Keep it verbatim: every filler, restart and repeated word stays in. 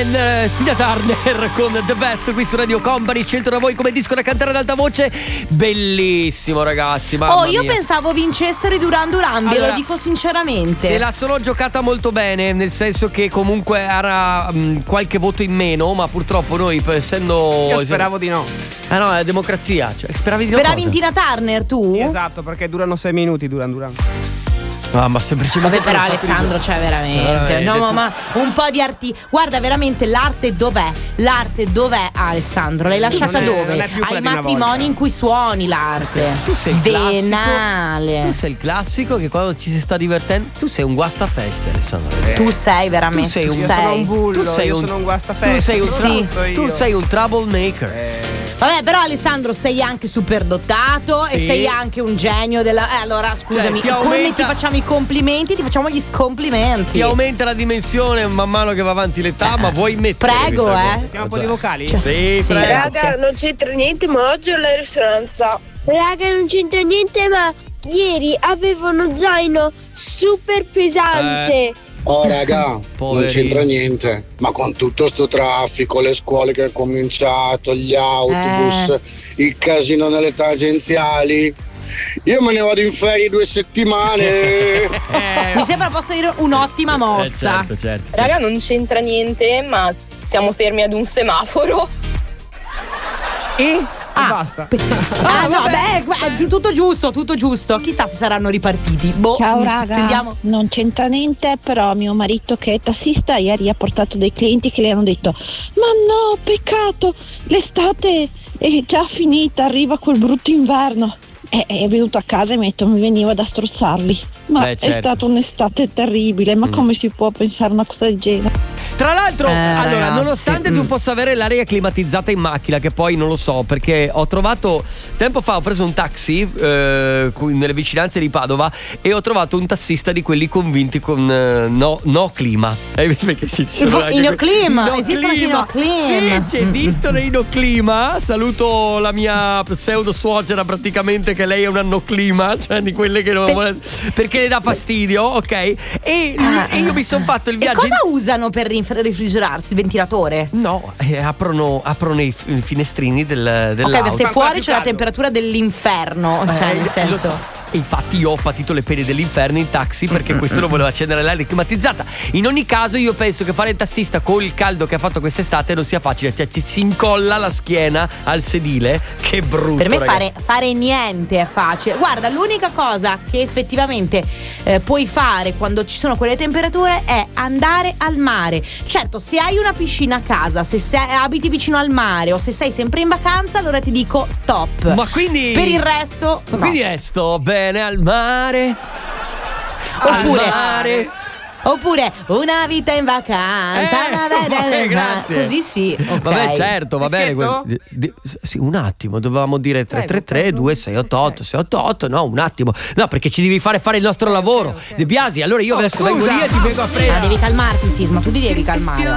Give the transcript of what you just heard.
Turner, Tina Turner con The Best qui su Radio Company, scelto da voi come disco da cantare ad alta voce. Bellissimo, ragazzi. Mamma oh, io mia. pensavo vincessero i Duran Duran, ve allora, lo dico sinceramente. Se la sono giocata molto bene, nel senso che comunque era mh, qualche voto in meno, ma purtroppo noi, essendo. Io speravo di no. Ah no, è democrazia. Cioè, speravi di no. Speravi in Tina Turner tu? Sì, esatto, perché durano sei minuti Duran Duran. Ah, ma semplicemente. Vabbè, però Alessandro, cioè veramente, veramente no, tu... ma un po' di arti. Guarda, veramente l'arte dov'è? L'arte dov'è, Alessandro? L'hai lasciata non è, dove? non è più ai quella matrimoni in cui suoni l'arte. Tu sei il venale. Classico, tu sei il classico che quando ci si sta divertendo. Tu sei un guastafeste, Alessandro. Eh. Tu sei veramente. Tu sei un, io sei. sono un bullo, tu sei io un, sono un guastafeste. Tu sei un, sì. tra- tu sei un troublemaker. Eh. Vabbè, però Alessandro sei anche super dotato sì. e sei anche un genio della. Eh, allora scusami, cioè, come aumenta... ti facciamo i complimenti? Ti facciamo gli scomplimenti. Ti aumenta la dimensione man mano che va avanti l'età, eh. ma vuoi mettere. Prego, eh. Mettiamo un po' di vocali? Cioè, sì, sì, prego. Raga, non c'entra niente, ma oggi ho la risonanza. Raga, non c'entra niente, ma ieri avevo uno zaino super pesante. Eh. Oh raga, Poverino. Non c'entra niente, ma con tutto sto traffico, le scuole che è cominciato, gli autobus, eh. il casino nelle tangenziali, io me ne vado in ferie due settimane. eh. Mi sembra possa dire un'ottima mossa. Eh, certo, certo, certo. Raga, non c'entra niente, ma siamo fermi ad un semaforo. E? Ah, basta. Ah, no, beh, guarda, tutto giusto, tutto giusto. Chissà se saranno ripartiti. Boh, ciao raga, sentiamo. Non c'entra niente, però mio marito che è tassista ieri ha portato dei clienti che le hanno detto: ma no, peccato, l'estate è già finita, arriva quel brutto inverno. E è venuto a casa e mi ha detto mi veniva da strozzarli. Ma Beh, certo. È stata un'estate terribile, ma mm. come si può pensare a una cosa del genere? Tra l'altro, eh, allora, ragazzi, nonostante mm. tu possa avere l'aria climatizzata in macchina, che poi non lo so, perché ho trovato tempo fa ho preso un taxi eh, nelle vicinanze di Padova e ho trovato un tassista di quelli convinti con eh, no, no clima. Eh, perché ci sono anche I no que- clima, no esistono anche i no clima. Sì, esistono i no clima. Saluto la mia pseudo suocera praticamente, che lei è una no clima, cioè di quelle che non Per... vuole, perché le dà fastidio, ok? E, ah, e io mi sono fatto il viaggio. E cosa in... usano per refrigerarsi? Il ventilatore? No, eh, aprono, aprono i finestrini del, dell'auto. Ok, se fuori c'è la temperatura dell'inferno, cioè eh, nel senso. So. Infatti io ho patito le pene dell'inferno in taxi perché questo non voleva accendere l'aria climatizzata. In ogni caso io penso che fare il tassista con il caldo che ha fatto quest'estate non sia facile, cioè ci si incolla la schiena al sedile. Che brutto. Per me ragazzi. fare, fare niente è facile. Guarda, l'unica cosa che effettivamente eh, puoi fare quando ci sono quelle temperature è andare al mare. Certo, se hai una piscina a casa, se sei, abiti vicino al mare o se sei sempre in vacanza, allora ti dico top. Ma quindi per il resto Ma no. quindi è sto bene al mare. Oppure al mare. Oppure una vita in vacanza, Eh, una vita vabbè, in grazie. Così sì, okay. Vabbè, certo, va bene. Fischietto? di- di- sì, un attimo, dovevamo dire tre tre tre due sei otto otto sei otto otto. No, un attimo. No, perché ci devi fare fare il nostro lavoro. De Biasi, allora io Oh, adesso scusa. vengo lì e ti vengo a Ma prendere. devi calmarti, Sisma, tu ti devi calmare.